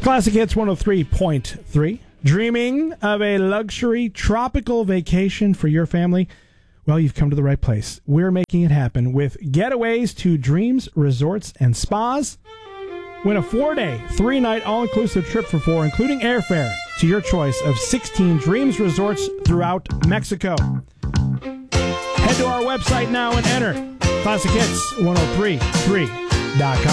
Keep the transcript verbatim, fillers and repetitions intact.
Classic Hits one oh three point three. Dreaming of a luxury tropical vacation for your family? Well, you've come to the right place. We're making it happen with Getaways to Dreams Resorts and Spas. Win a four-day, three-night all-inclusive trip for four, including airfare, to your choice of sixteen Dreams Resorts throughout Mexico. Head to our website now and enter classic hits ten thirty-three dot com.